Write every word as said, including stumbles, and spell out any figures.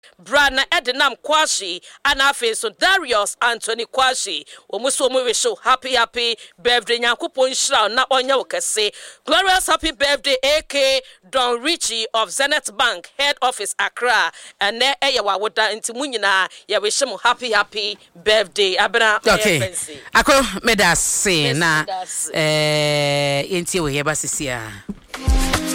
Brana Edenam Kwashi anafe so Darius Anthony Kwashi omuso mu wish happy happy birthday Nyankopon shira na onya wokese. Glorious happy birthday A K Don Richie of Zenith Bank head office Accra and ne eye wa woda nti mu nyina ye wish mu happy happy birthday abena. Okay ako medase na eh enti we yeba sisia